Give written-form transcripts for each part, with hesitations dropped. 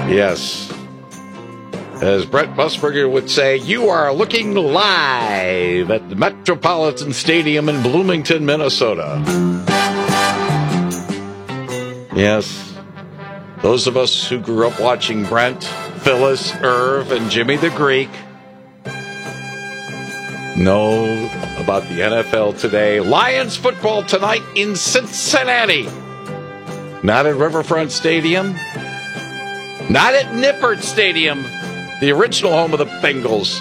Yes. As Brett Musburger would say, you are looking live at the Metropolitan Stadium in Bloomington, Minnesota. Yes. Those of us who grew up watching Brent, Phyllis, Irv, and Jimmy the Greek know about the NFL today. Lions football tonight in Cincinnati. Not at Riverfront Stadium. Not at Nippert Stadium, the original home of the Bengals,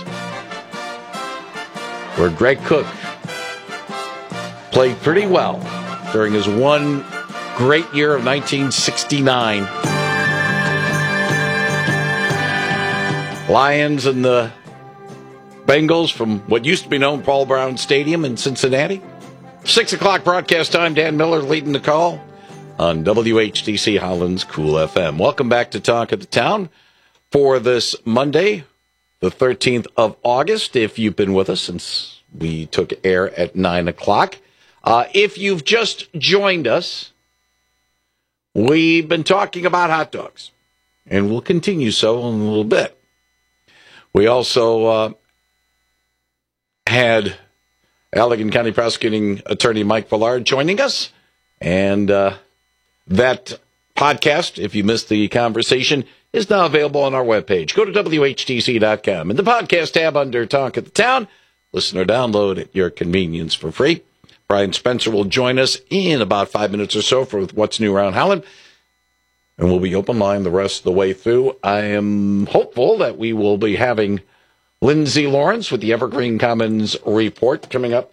where Greg Cook played pretty well during his one great year of 1969. Lions and the Bengals from what used to be known Paul Brown Stadium in Cincinnati. 6 o'clock broadcast time. Dan Miller leading the call on WHTC Holland's Cool FM. Welcome back to Talk of the Town for this Monday, the 13th of August, if you've been with us since we took air at 9 o'clock. If you've just joined us, we've been talking about hot dogs, and we'll continue so in a little bit. We also had Allegan County Prosecuting Attorney Mike Villard joining us, and that podcast, if you missed the conversation, is now available on our webpage. Go to WHTC.com. In the podcast tab under Talk of the Town, listen or download at your convenience for free. Brian Spencer will join us in about 5 minutes or so for What's New Around Holland. And we'll be open line the rest of the way through. I am hopeful that we will be having Lindsay Lawrence with the Evergreen Commons report coming up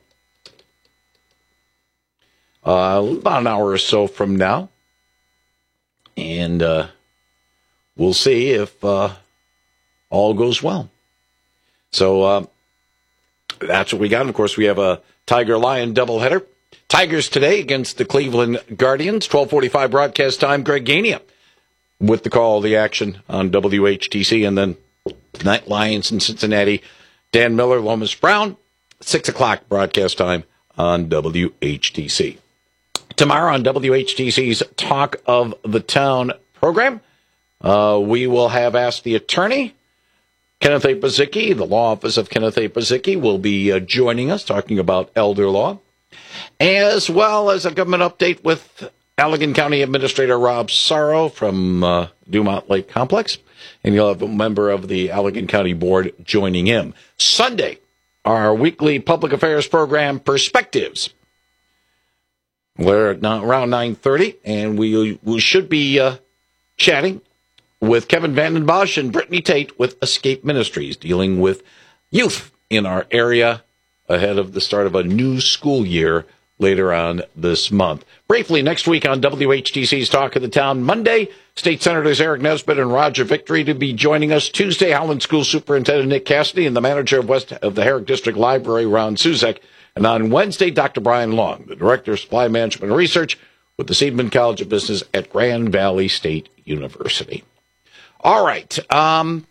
about an hour or so from now. And we'll see if all goes well. So that's what we got. And of course, we have a Tiger-Lion doubleheader. Tigers today against the Cleveland Guardians. 12:45 broadcast time. Greg Gania with the call of the action on WHTC. And then tonight, Lions in Cincinnati. Dan Miller, Lomas Brown. 6 o'clock broadcast time on WHTC. Tomorrow on WHTC's Talk of the Town program, we will have Asked the Attorney. Kenneth A. Pazicki, the law office of Kenneth A. Pazicki, will be joining us, talking about elder law, as well as a government update with Allegan County Administrator Rob Sorrow from Dumont Lake Complex, and you'll have a member of the Allegan County Board joining him. Sunday, our weekly public affairs program, Perspectives. We're at around 9:30, and we should be chatting with Kevin Vanden Bosch and Brittany Tate with Escape Ministries, dealing with youth in our area ahead of the start of a new school year later on this month. Briefly, next week on WHTC's Talk of the Town, Monday, State Senators Eric Nesbitt and Roger Victory to be joining us. Tuesday, Howland School Superintendent Nick Cassidy and the manager of the Herrick District Library, Ron Suzek. And on Wednesday, Dr. Brian Long, the Director of Supply Management and Research with the Seidman College of Business at Grand Valley State University. All right. Got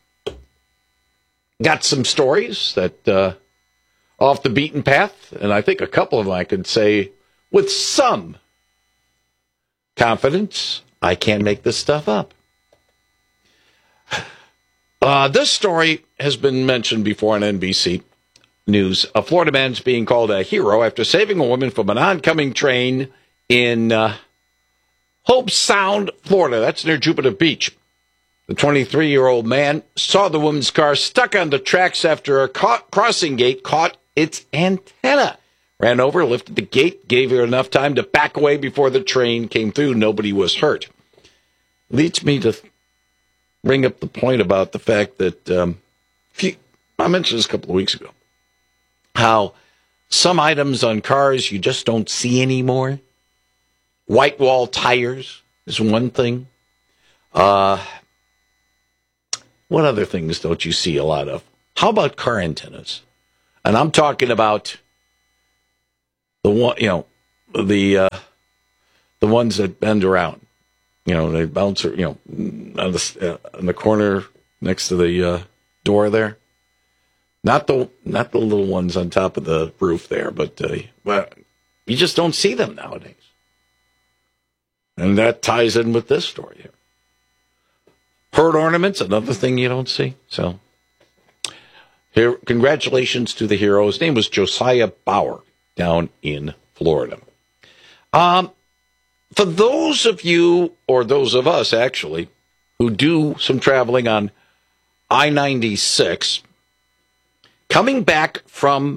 some stories that off the beaten path, and I think a couple of them I could say with some confidence, I can't make this stuff up. This story has been mentioned before on NBC News. A Florida man's being called a hero after saving a woman from an oncoming train in Hobe Sound, Florida. That's near Jupiter Beach. The 23-year-old man saw the woman's car stuck on the tracks after a crossing gate caught its antenna. Ran over, lifted the gate, gave her enough time to back away before the train came through. Nobody was hurt. Leads me to bring up the point about the fact that I mentioned this a couple of weeks ago, how some items on cars you just don't see anymore. White wall tires is one thing. What other things don't you see a lot of? How about car antennas? And I'm talking about the one, the ones that bend around. They bounce, on the corner next to the door there. Not the little ones on top of the roof there, but you just don't see them nowadays. And that ties in with this story here. Herd ornaments, another thing you don't see. So, here, congratulations to the hero. His name was Josiah Bauer down in Florida. For those of you, or those of us actually, who do some traveling on I-96, coming back from,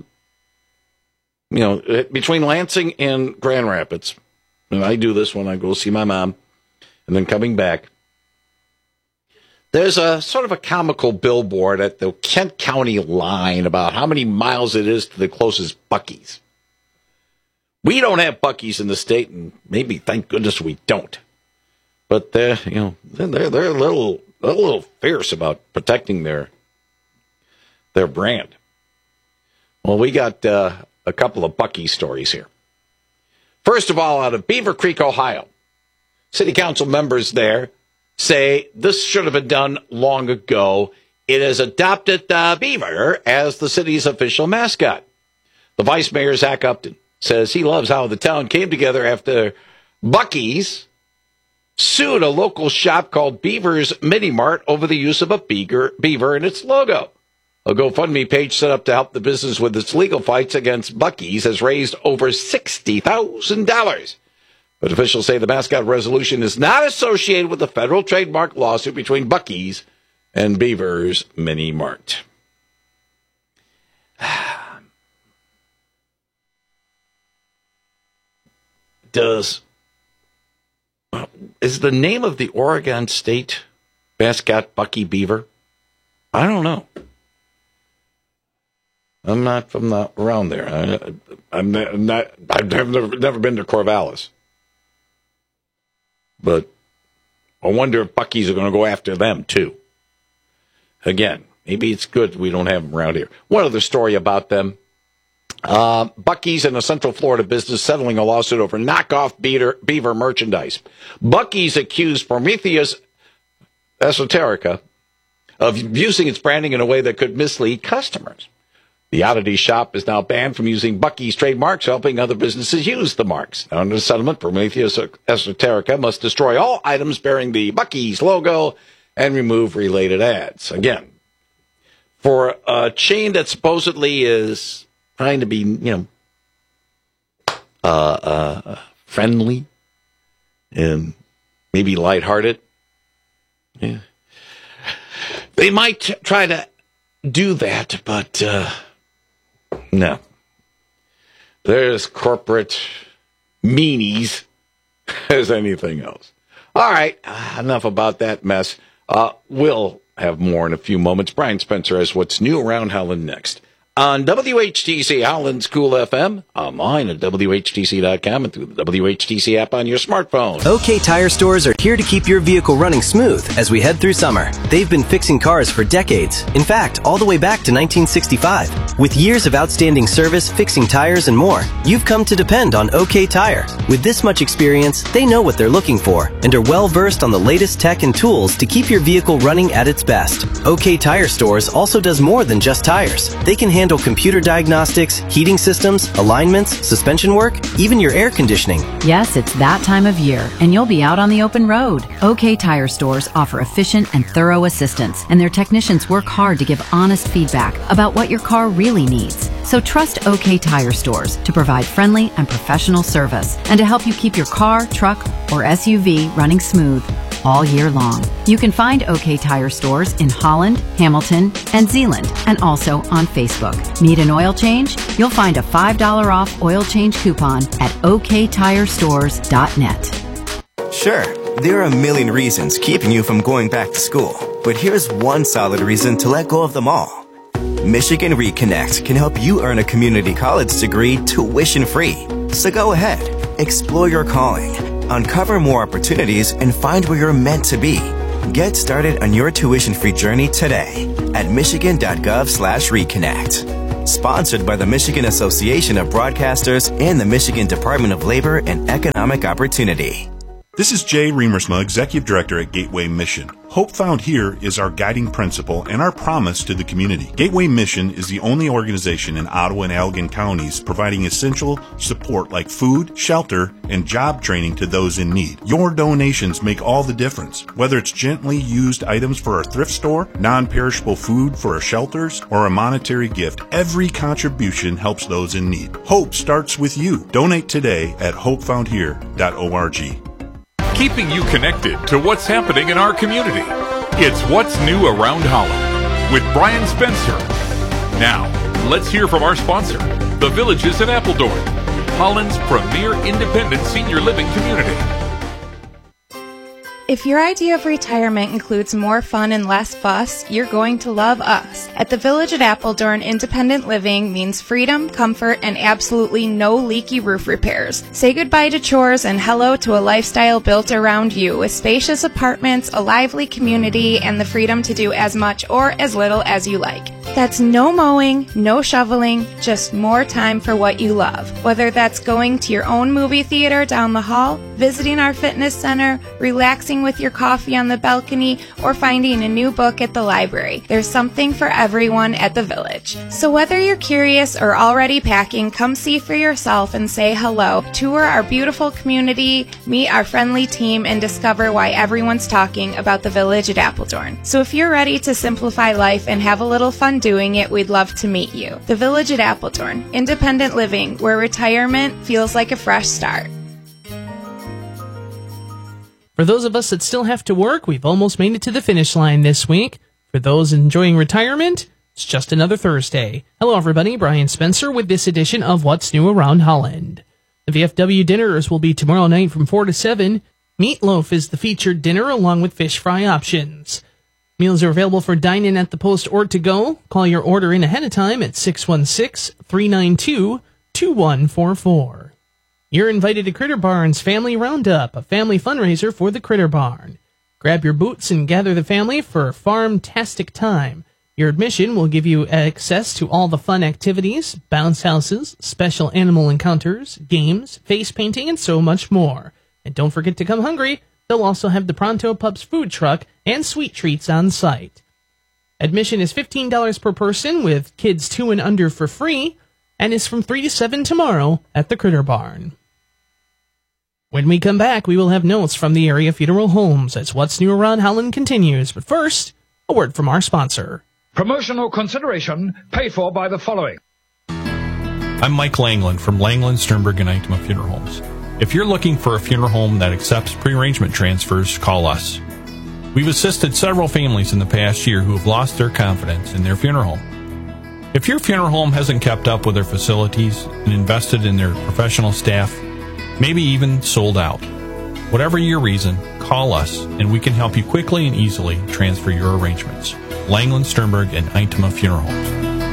between Lansing and Grand Rapids, and I do this when I go see my mom, and then coming back, there's a sort of a comical billboard at the Kent County line about how many miles it is to the closest Buc-ee's. We don't have Buc-ee's in the state, and maybe, thank goodness, we don't. But they're a little fierce about protecting their brand. Well, we got a couple of Buc-ee's stories here. First of all, out of Beaver Creek, Ohio, city council members there say this should have been done long ago. It has adopted Beaver as the city's official mascot. The vice mayor, Zach Upton, says he loves how the town came together after Buc-ee's sued a local shop called Beaver's Mini Mart over the use of a beaver in its logo. A GoFundMe page set up to help the business with its legal fights against Buc-ee's has raised over $60,000. But officials say the mascot resolution is not associated with the federal trademark lawsuit between Buc-ee's and Beaver's Mini Mart. Is the name of the Oregon State mascot Bucky Beaver? I don't know. I'm not from around there. I've never been to Corvallis. But I wonder if Buc-ee's are going to go after them, too. Again, maybe it's good we don't have them around here. One other story about them. Buc-ee's and a Central Florida business settling a lawsuit over knockoff beaver merchandise. Buc-ee's accused Prometheus Esoterica of using its branding in a way that could mislead customers. The oddity shop is now banned from using Buc-ee's trademarks, helping other businesses use the marks. Now, under the settlement, Prometheus Esoterica must destroy all items bearing the Buc-ee's logo and remove related ads. Again, for a chain that supposedly is trying to be, friendly and maybe lighthearted, yeah, they might try to do that, but no. There's corporate meanies as anything else. All right, enough about that mess. We'll have more in a few moments. Brian Spencer has what's new around Howland next. On WHTC Howland's Cool FM, online at WHTC.com and through the WHTC app on your smartphone. OK Tire Stores are here to keep your vehicle running smooth as we head through summer. They've been fixing cars for decades. In fact, all the way back to 1965. With years of outstanding service, fixing tires, and more, you've come to depend on OK Tire. With this much experience, they know what they're looking for and are well versed on the latest tech and tools to keep your vehicle running at its best. OK Tire Stores also does more than just tires. They can handle computer diagnostics, heating systems, alignments, suspension work, even your air conditioning. Yes, it's that time of year, and you'll be out on the open road. OK Tire Stores offer efficient and thorough assistance, and their technicians work hard to give honest feedback about what your car really needs. So trust OK Tire Stores to provide friendly and professional service and to help you keep your car, truck, or SUV running smooth all year long. You can find OK Tire Stores in Holland, Hamilton, and Zeeland, and also on Facebook. Need an oil change? You'll find a $5 off oil change coupon at oktirestores.net. Sure, there are a million reasons keeping you from going back to school, but here's one solid reason to let go of them all. Michigan Reconnect can help you earn a community college degree tuition-free. So go ahead, explore your calling, uncover more opportunities, and find where you're meant to be. Get started on your tuition-free journey today at michigan.gov/reconnect. Sponsored by the Michigan Association of Broadcasters and the Michigan Department of Labor and Economic Opportunity. This is Jay Remersma, Executive Director at Gateway Mission. Hope Found Here is our guiding principle and our promise to the community. Gateway Mission is the only organization in Ottawa and Allegan counties providing essential support like food, shelter, and job training to those in need. Your donations make all the difference. Whether it's gently used items for our thrift store, non-perishable food for our shelters, or a monetary gift, every contribution helps those in need. Hope starts with you. Donate today at hopefoundhere.org. Keeping you connected to what's happening in our community. It's What's New Around Holland with Brian Spencer. Now, let's hear from our sponsor, The Villages at Appledorn, Holland's premier independent senior living community. If your idea of retirement includes more fun and less fuss, you're going to love us. At the Village at Appledorn, independent living means freedom, comfort, and absolutely no leaky roof repairs. Say goodbye to chores and hello to a lifestyle built around you with spacious apartments, a lively community, and the freedom to do as much or as little as you like. That's no mowing, no shoveling, just more time for what you love. Whether that's going to your own movie theater down the hall, visiting our fitness center, relaxing with your coffee on the balcony, or finding a new book at the library. There's something for everyone at the Village. So whether you're curious or already packing, come see for yourself and say hello. Tour our beautiful community, meet our friendly team, and discover why everyone's talking about the Village at Appledorn. So if you're ready to simplify life and have a little fun doing it, we'd love to meet you. The Village at Appledorn, independent living, where retirement feels like a fresh start. For those of us that still have to work, we've almost made it to the finish line this week. For those enjoying retirement, it's just another Thursday. Hello, everybody. Brian Spencer with this edition of What's New Around Holland. The VFW dinners will be tomorrow night from 4 to 7. Meatloaf is the featured dinner along with fish fry options. Meals are available for dine-in at the post or to go. Call your order in ahead of time at 616-392-2144. You're invited to Critter Barn's Family Roundup, a family fundraiser for the Critter Barn. Grab your boots and gather the family for a farm-tastic time. Your admission will give you access to all the fun activities, bounce houses, special animal encounters, games, face painting, and so much more. And don't forget to come hungry. They'll also have the Pronto Pub's food truck and sweet treats on site. Admission is $15 per person, with kids 2 and under for free, and is from 3 to 7 tomorrow at the Critter Barn. When we come back, we will have notes from the area funeral homes as What's New Around Holland continues. But first, a word from our sponsor. Promotional consideration paid for by the following. I'm Mike Langland from Langland, Sternberg, and Eichmann Funeral Homes. If you're looking for a funeral home that accepts pre-arrangement transfers, call us. We've assisted several families in the past year who have lost their confidence in their funeral home. If your funeral home hasn't kept up with their facilities and invested in their professional staff, maybe even sold out, whatever your reason, call us and we can help you quickly and easily transfer your arrangements. Langland, Sternberg, and Eichmann Funeral Homes.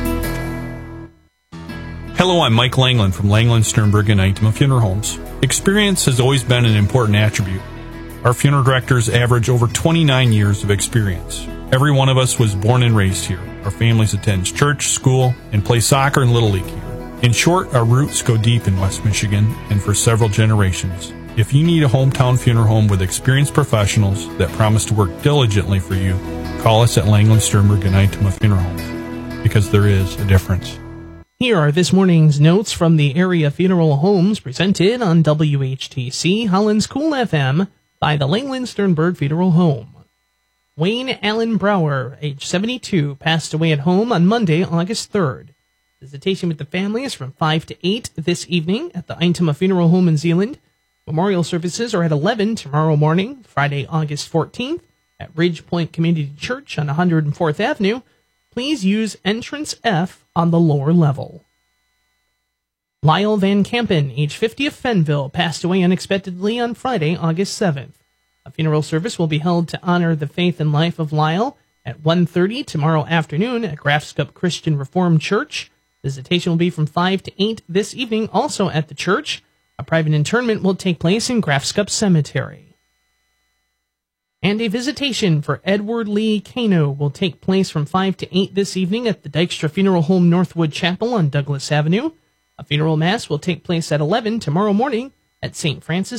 Hello, I'm Mike Langland from Langland, Sternberg, and Eichmann Funeral Homes. Experience has always been an important attribute. Our funeral directors average over 29 years of experience. Every one of us was born and raised here. Our families attend church, school, and play soccer and Little League here. In short, our roots go deep in West Michigan and for several generations. If you need a hometown funeral home with experienced professionals that promise to work diligently for you, call us at Langland, Sternberg, and Eichmann Funeral Homes, because there is a difference. Here are this morning's notes from the area funeral homes presented on WHTC Holland's Cool FM by the Langland Sternberg Funeral Home. Wayne Allen Brower, age 72, passed away at home on Monday, August 3rd. Visitation with the family is from 5 to 8 this evening at the Eintema Funeral Home in Zeeland. Memorial services are at 11 tomorrow morning, Friday, August 14th, at Ridge Point Community Church on 104th Avenue. Please use entrance F on the lower level. Lyle Van Kampen, age 50 of Fenville, passed away unexpectedly on Friday, August 7th. A funeral service will be held to honor the faith and life of Lyle at 1:30 tomorrow afternoon at Grafscup Christian Reformed Church. Visitation will be from 5 to 8 this evening, also at the church. A private interment will take place in Grafscup Cemetery. And a visitation for Edward Lee Kano will take place from 5 to 8 this evening at the Dykstra Funeral Home Northwood Chapel on Douglas Avenue. A funeral mass will take place at 11 tomorrow morning at St. Francis